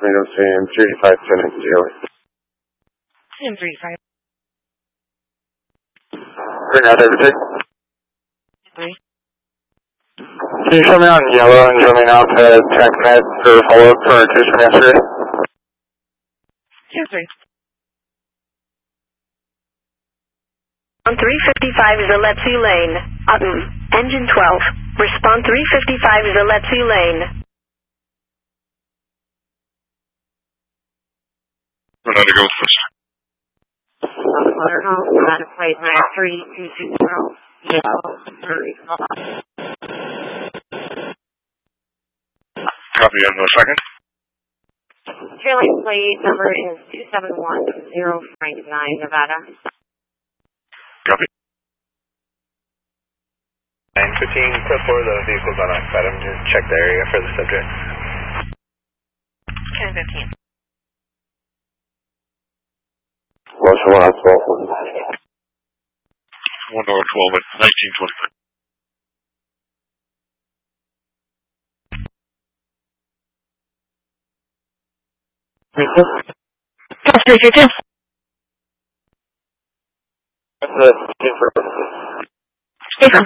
Reno Sam 3510 0. Sam 35. Reno 32. 3. Can you show me on yellow and show me now to transmit for follow-up for our case from yesterday? Sam 3. On 355 is Aletsu Lane, Utton, engine 12. Respond 355 is Aletsu Lane. We're not to go first. Not a plate, 3220. Copy in a second. Trailing plate number is 27120 Frank 9, Nevada. Copy. 915, code 4, the vehicle's unoccupied. I'm going to check the area for the subject. 1015. Motion 1 on 12. 1 over 12 at 1925. That's 322. That's the team for Stephen.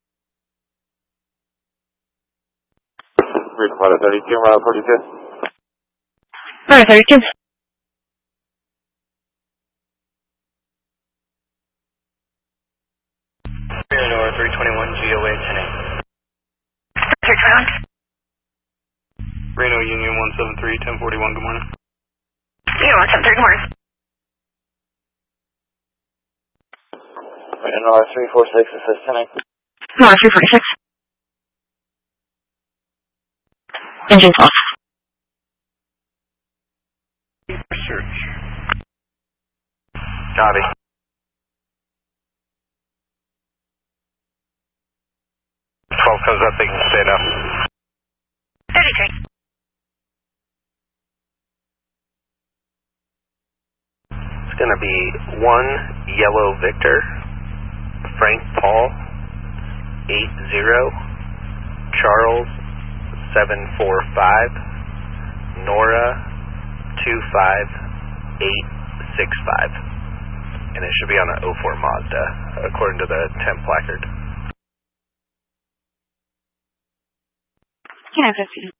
Respond 32, route 42. 32. Reno 321, GOA 10-8. 321. Reno Union 173, 1041, good morning. Union 173, good morning. Reno 346, this is 10-8. No, 346. Engine 12. Search. Copy. 12 comes up, they can stay now. 33. It's going to be 1 Yellow Victor, Frank Paul, 80, Charles, 745, Nora, 25865. And it should be on an 04 Mazda, according to the temp placard. 1015.